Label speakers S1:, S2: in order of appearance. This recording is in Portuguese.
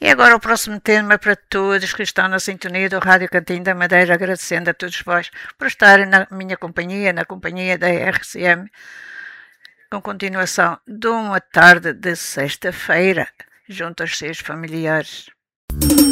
S1: E agora o próximo tema para todos que estão na sintonia do Rádio Cantinho da Madeira, agradecendo a todos vós por estarem na minha companhia, na companhia da RCM, com continuação de uma tarde de sexta-feira, junto aos seus familiares.